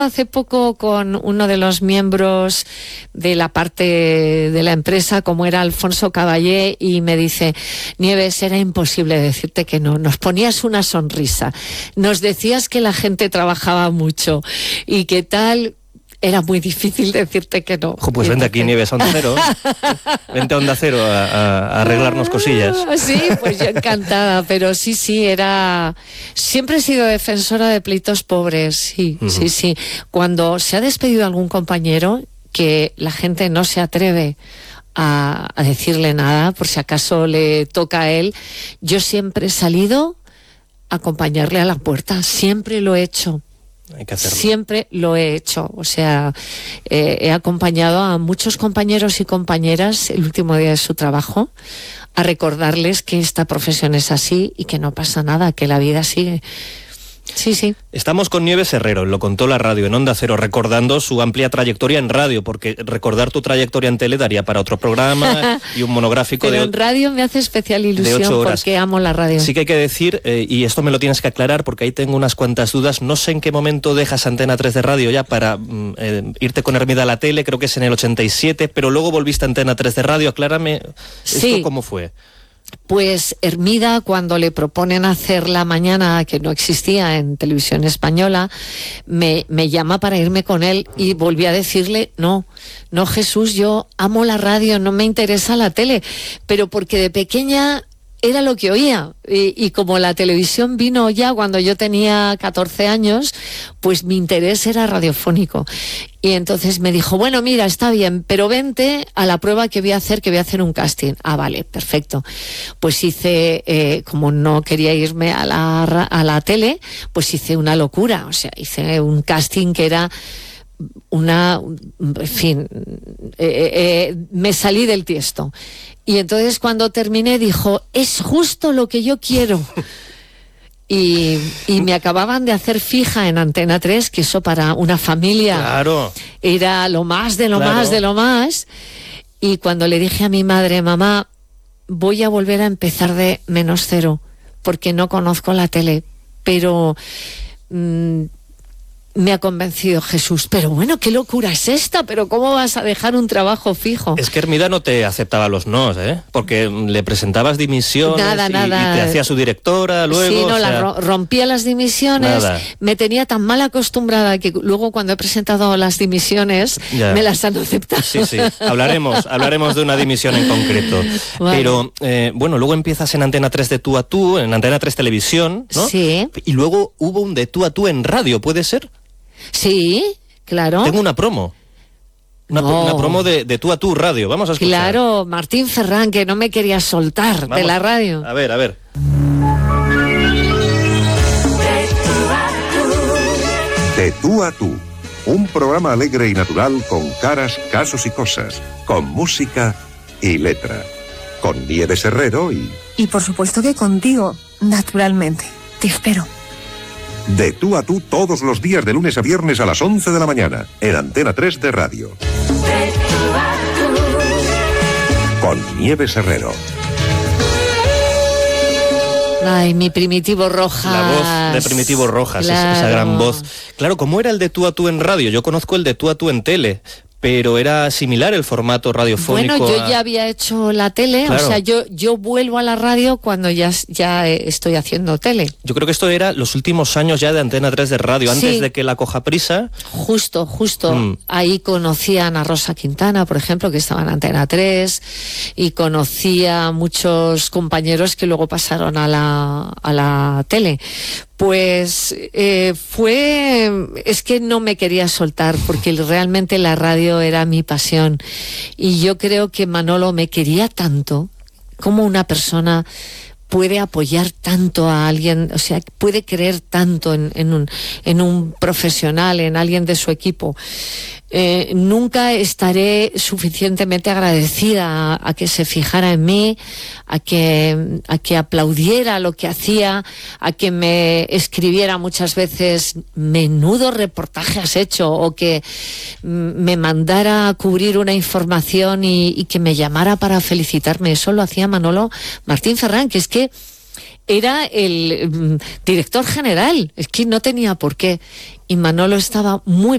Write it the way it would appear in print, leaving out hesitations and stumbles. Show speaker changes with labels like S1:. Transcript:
S1: hace poco con uno de los miembros de la parte de la empresa, como era Alfonso Caballé, y me dice: Nieves, era imposible decirte que no, nos ponías una sonrisa, nos decías que la gente trabajaba mucho y que tal. Era muy difícil decirte que no.
S2: Pues vente aquí, Nieves, a Onda Cero. Vente a Onda Cero a arreglarnos cosillas.
S1: Sí, pues yo encantada, pero sí, era... Siempre he sido defensora de pleitos pobres, sí. Cuando se ha despedido algún compañero, que la gente no se atreve a decirle nada, por si acaso le toca a él, yo siempre he salido a acompañarle a la puerta, siempre lo he hecho.
S2: Hay que hacerlo.
S1: Siempre lo he hecho, o sea, he acompañado a muchos compañeros y compañeras el último día de su trabajo a recordarles que esta profesión es así y que no pasa nada, que la vida sigue. Sí.
S2: Estamos con Nieves Herrero, lo contó la radio en Onda Cero, recordando su amplia trayectoria en radio, porque recordar tu trayectoria en tele daría para otro programa y un monográfico.
S1: Pero en radio me hace especial ilusión,
S2: 8 horas.
S1: Porque amo la radio.
S2: Sí que hay que decir, y esto me lo tienes que aclarar porque ahí tengo unas cuantas dudas, no sé en qué momento dejas Antena 3 de radio ya para irte con Hermida a la tele, creo que es en el 87, pero luego volviste a Antena 3 de radio, aclárame, ¿esto cómo fue?
S1: Pues Hermida, cuando le proponen hacer La Mañana, que no existía en Televisión Española, me llama para irme con él y volví a decirle, no Jesús, yo amo la radio, no me interesa la tele, pero porque de pequeña era lo que oía, y como la televisión vino ya cuando yo tenía 14 años, pues mi interés era radiofónico. Y entonces me dijo, bueno, mira, está bien, pero vente a la prueba que voy a hacer un casting. Ah, vale, perfecto. Pues hice, como no quería irme a la tele, pues hice una locura, o sea, hice un casting que era en fin, me salí del tiesto. Y entonces cuando terminé dijo, es justo lo que yo quiero. Y me acababan de hacer fija en Antena 3, que eso para una familia era lo más de lo más de lo más. Y cuando le dije a mi madre, mamá, voy a volver a empezar de -0, porque no conozco la tele, pero... me ha convencido Jesús, pero bueno, ¿qué locura es esta? ¿Pero cómo vas a dejar un trabajo fijo?
S2: Es que Hermida no te aceptaba los nos, porque le presentabas dimisiones
S1: nada.
S2: Y te hacía su directora luego.
S1: Sí, rompía las dimisiones, me tenía tan mal acostumbrada que luego cuando he presentado las dimisiones me las han aceptado.
S2: Sí, hablaremos de una dimisión en concreto. Vale. Pero, bueno, luego empiezas en Antena 3 de tú a tú, en Antena 3 Televisión, ¿no?
S1: Sí.
S2: Y luego hubo un de tú a tú en radio, ¿puede ser?
S1: Sí, claro.
S2: Tengo una promo. Una promo de tú a tú radio. Vamos a escuchar.
S1: Claro, Martín Ferrán, que no me quería soltar de la radio.
S2: A ver.
S3: De tú a tú. Un programa alegre y natural con caras, casos y cosas. Con música y letra. Con Nieves Herrero y...
S4: Y por supuesto que contigo, naturalmente. Te espero.
S3: De tú a tú todos los días de lunes a viernes a las 11 de la mañana en Antena 3 de radio. Con Nieves Herrero.
S1: Ay, mi Primitivo Rojas.
S2: La voz de Primitivo Rojas, claro. Esa gran voz. Claro, ¿cómo era el de tú a tú en radio? Yo conozco el de tú a tú en tele, pero era similar el formato radiofónico.
S1: Bueno, yo ya había hecho la tele, claro. O sea, yo vuelvo a la radio cuando ya estoy haciendo tele.
S2: Yo creo que esto era los últimos años ya de Antena 3 de radio, antes de que la coja prisa.
S1: Justo. Ahí conocían a Rosa Quintana, por ejemplo, que estaba en Antena 3, y conocía a muchos compañeros que luego pasaron a la tele. Pues es que no me quería soltar, porque realmente la radio era mi pasión, y yo creo que Manolo me quería tanto, como una persona puede apoyar tanto a alguien, o sea, puede creer tanto en un profesional, en alguien de su equipo. Nunca estaré suficientemente agradecida a que se fijara en mí, a que aplaudiera lo que hacía, a que me escribiera muchas veces menudo reportaje has hecho, o que me mandara a cubrir una información y que me llamara para felicitarme. Eso lo hacía Manolo Martín Ferrán, que es que era el director general, es que no tenía por qué, y Manolo estaba muy